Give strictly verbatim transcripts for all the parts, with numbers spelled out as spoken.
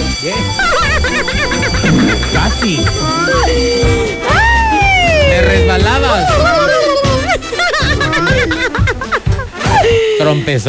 Bien. Casi. Te resbalabas. ¿Trompezó?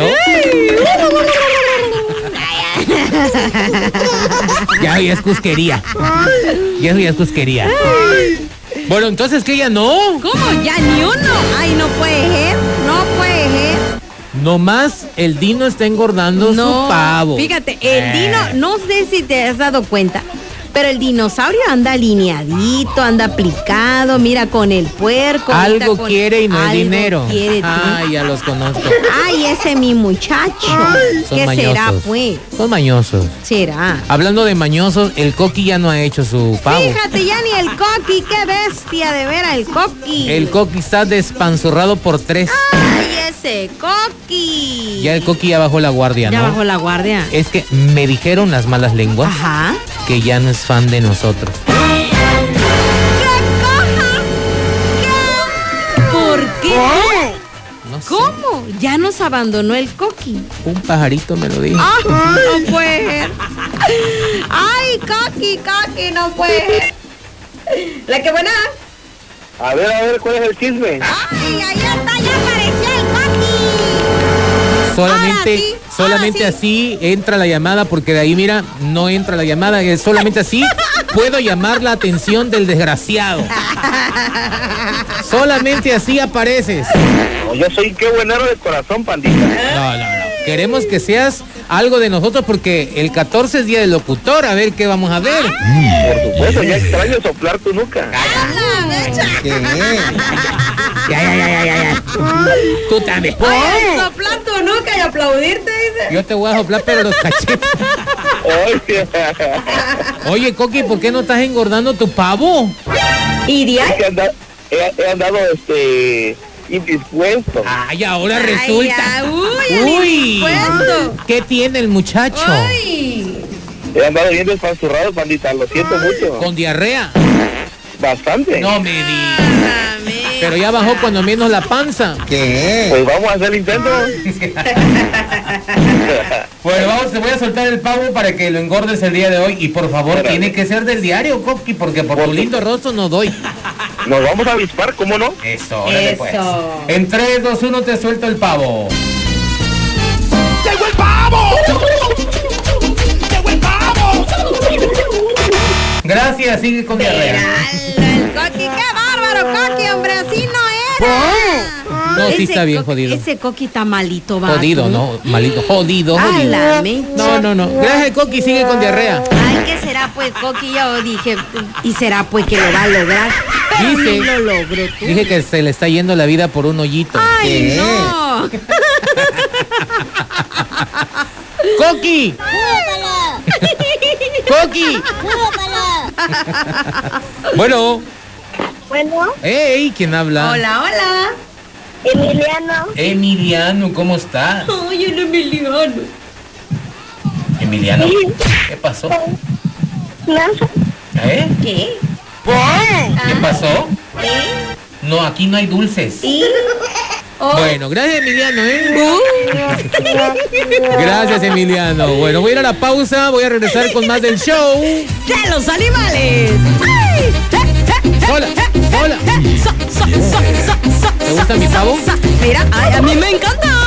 Ya, ya es cusquería. Ya, ya es cusquería. Bueno, entonces que ya no. ¿Cómo? Ya ni uno. Ay, no puede ser. No puede ser. Nomás el Dino está engordando No, su pavo. Fíjate, el Eh. Dino, no sé si te has dado cuenta, pero el dinosaurio anda alineadito, anda aplicado, mira con el puerco. Algo con, quiere y no es algo dinero. Quiere, tú. Ay, ya los conozco. Ay, ese mi muchacho. Son ¿Qué mañosos. será, pues? Son mañosos. Será. Hablando de mañosos, el Coqui ya no ha hecho su pavo. Fíjate, ya ni el Coqui, qué bestia de ver el Coqui. El Coqui está despanzurrado por tres. Ay, ese Coqui. Ya el Coqui ya bajó la guardia, Ya ¿no? bajó la guardia. Es que me dijeron las malas lenguas Ajá. que ya no es fan de nosotros. ¿Por qué? No sé. ¿Cómo? Ya nos abandonó el Coqui. Un pajarito me lo dijo. Ah, no puede ser. Ay, Coqui, Coqui, no puede ser. La que buena. A ver, a ver, ¿cuál es el chisme? Ay, ahí está, ya apareció el Coqui. Solamente, Ahora sí, solamente ahora sí. así entra la llamada, porque de ahí, mira, no entra la llamada. Es solamente así puedo llamar la atención del desgraciado. Solamente así apareces. No, yo soy qué buenero de corazón, pandita. No, no, no. Queremos que seas algo de nosotros porque el catorce es día del locutor. A ver qué vamos a ver. Por supuesto, ya extraño soplar tu nuca. ¿Qué? Ya, ya, ya, ya, ya, ya. Tú también. Ay, soplar tu nuca y aplaudirte, dice. Yo te voy a soplar, pero los cachetes. Oye, Oye, Coqui, ¿por qué no estás engordando tu pavo? ¿Y de es ahí? que anda- he, he andado este indispuesto. Ay, ahora Ay, resulta. ya, uy, el indispuesto. ¿Qué tiene el muchacho? Ay. He andado bien despanzurrado, pandita, lo siento mucho. ¿Con diarrea? Bastante. No me digas. Amén. Pero ya bajó cuando menos la panza. ¿Qué? Pues vamos a hacer el intento. Bueno, vamos, te voy a soltar el pavo para que lo engordes el día de hoy. Y por favor, Órale. tiene que ser del diario, Coqui, porque por tu lindo rostro no doy. Nos vamos a avispar, ¿cómo no? Eso, órale, Eso. pues. En tres, dos, uno te suelto el pavo. ¡Llegó el pavo! ¡Llegó el pavo! Gracias, sigue con diarrea. El Coqui, qué bárbaro, Coqui, hombre, así no era. No, sí Ese está bien Coqui- jodido. Ese Coqui está malito, va. Jodido, ¿no? Malito. Jodido, A jodido. la mecha. No, no, no. Gracias, Coqui, sigue con diarrea. Ay, ¿qué será pues, Coqui? Yo dije, y será pues que lo va a lograr. Pero Dice- ni lo logró tú. Dije que se le está yendo la vida por un hoyito. Ay, no. ¡Coqui! ¡Coqui! Bueno. Bueno, ¡Ey! ¿Quién habla? Hola, hola. Emiliano, Emiliano, ¿cómo estás? Ay, el Emiliano. Emiliano, ¿qué pasó? no sé, ¿Eh? ¿Qué? ¿Qué pasó? ¿Eh? No, aquí no hay dulces. ¿Y? Oh. Bueno, gracias Emiliano, ¿eh? Gracias Emiliano. Bueno, voy a ir a la pausa, voy a regresar con más del show. ¡De los animales! ¡Ay! Hola, hola. So, so, so, so, so, ¿Te gusta mi pavo? so. Mira, ay, a mí me encanta.